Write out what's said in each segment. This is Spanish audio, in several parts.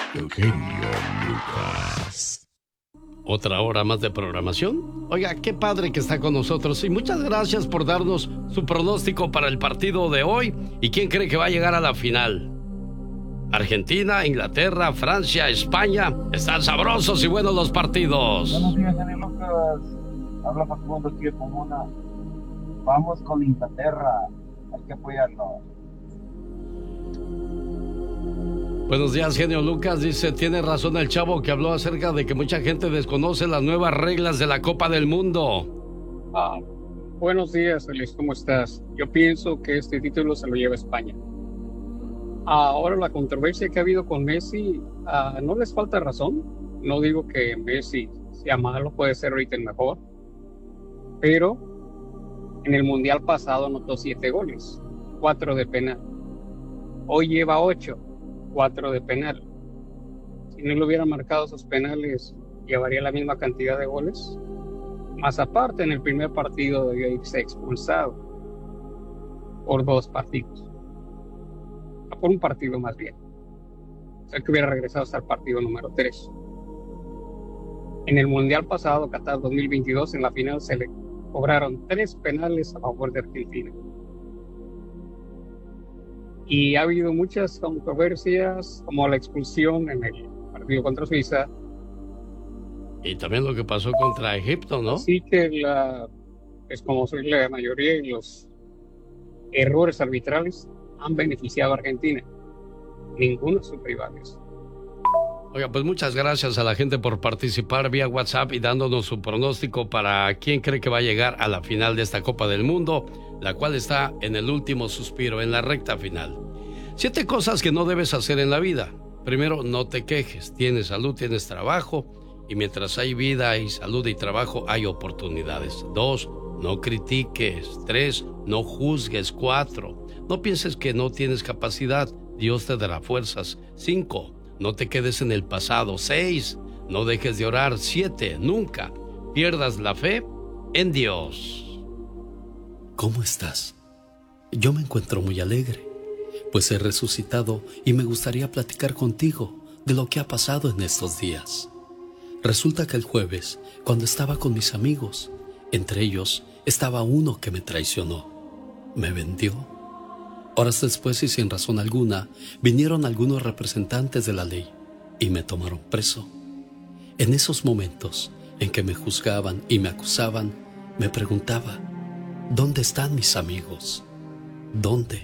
Eugenio Lucas. Otra hora más de programación. Oiga, qué padre que está con nosotros y muchas gracias por darnos su pronóstico para el partido de hoy. ¿Y quién cree que va a llegar a la final? Argentina, Inglaterra, Francia, España. Están sabrosos y buenos los partidos. Buenos días, Eugenio Lucas. Habla Facundo aquí de Pomona. Vamos con Inglaterra. Hay que apoyarnos. Buenos días, genio Lucas. Dice, tiene razón el chavo que habló acerca de que mucha gente desconoce las nuevas reglas de la Copa del Mundo. Buenos días, Feliz, ¿cómo estás? Yo pienso que este título se lo lleva España. Ahora la controversia que ha habido con Messi, no les falta razón. No digo que Messi sea malo, puede ser ahorita el mejor. Pero en el Mundial pasado anotó 7 goles, 4 de penal. Hoy lleva 8. 4 de penal. Si no le hubieran marcado esos penales, llevaría la misma cantidad de goles. Más aparte, en el primer partido debió irse expulsado por 2 partidos. Por un partido más bien. O sea que hubiera regresado hasta el partido número 3. En el Mundial pasado, Qatar 2022, en la final se le cobraron 3 penales a favor de Argentina. Y ha habido muchas controversias, como la expulsión en el partido contra Suiza. Y también lo que pasó contra Egipto, ¿no? Así que es como soy la mayoría y los errores arbitrales han beneficiado a Argentina. Ninguno de sus rivales. Oiga, pues muchas gracias a la gente por participar vía WhatsApp y dándonos su pronóstico para quién cree que va a llegar a la final de esta Copa del Mundo, la cual está en el último suspiro, en la recta final. 7 cosas que no debes hacer en la vida. Primero, no te quejes. Tienes salud, tienes trabajo, y mientras hay vida y salud y trabajo, hay oportunidades. 2, no critiques. 3, no juzgues. 4, no pienses que no tienes capacidad. Dios te dará fuerzas. 5, no te quedes en el pasado. 6, no dejes de orar. 7, nunca pierdas la fe en Dios. ¿Cómo estás? Yo me encuentro muy alegre, pues he resucitado y me gustaría platicar contigo de lo que ha pasado en estos días. Resulta que el jueves, cuando estaba con mis amigos, entre ellos estaba uno que me traicionó, me vendió. Horas después y sin razón alguna, vinieron algunos representantes de la ley y me tomaron preso. En esos momentos en que me juzgaban y me acusaban, me preguntaba, ¿dónde están mis amigos? ¿Dónde?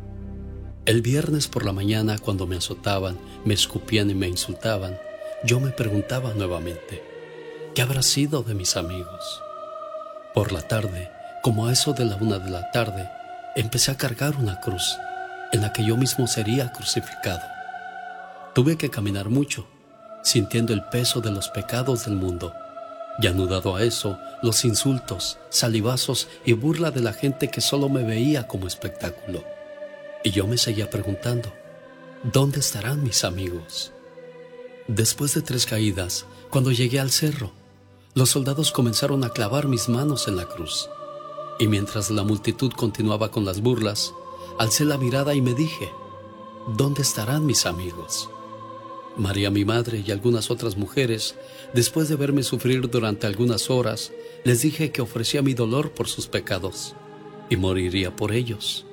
El viernes por la mañana, cuando me azotaban, me escupían y me insultaban, yo me preguntaba nuevamente, ¿qué habrá sido de mis amigos? Por la tarde, como a eso de la 1 de la tarde, empecé a cargar una cruz, en la que yo mismo sería crucificado. Tuve que caminar mucho, sintiendo el peso de los pecados del mundo, y anudado a eso, los insultos, salivazos y burla de la gente que solo me veía como espectáculo. Y yo me seguía preguntando, ¿dónde estarán mis amigos? Después de 3 caídas, cuando llegué al cerro, los soldados comenzaron a clavar mis manos en la cruz. Y mientras la multitud continuaba con las burlas, alcé la mirada y me dije, ¿dónde estarán mis amigos? María, mi madre, y algunas otras mujeres, después de verme sufrir durante algunas horas, les dije que ofrecía mi dolor por sus pecados y moriría por ellos.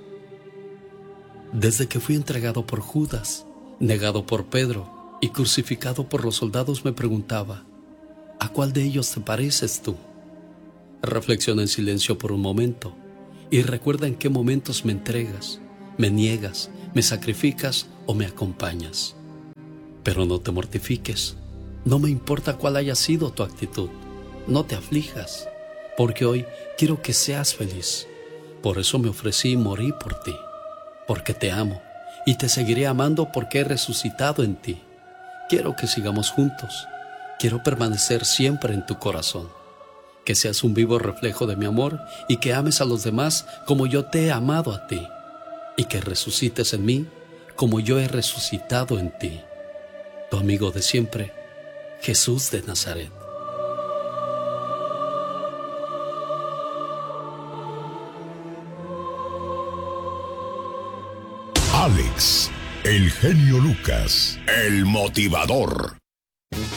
Desde que fui entregado por Judas, negado por Pedro y crucificado por los soldados, me preguntaba, ¿a cuál de ellos te pareces tú? Reflexiona en silencio por un momento y recuerda en qué momentos me entregas, me niegas, me sacrificas o me acompañas. Pero no te mortifiques, no me importa cuál haya sido tu actitud, no te aflijas, porque hoy quiero que seas feliz. Por eso me ofrecí y morí por ti, porque te amo y te seguiré amando porque he resucitado en ti. Quiero que sigamos juntos, quiero permanecer siempre en tu corazón, que seas un vivo reflejo de mi amor y que ames a los demás como yo te he amado a ti, y que resucites en mí como yo he resucitado en ti. Tu amigo de siempre, Jesús de Nazaret. Alex, El genio Lucas, el motivador.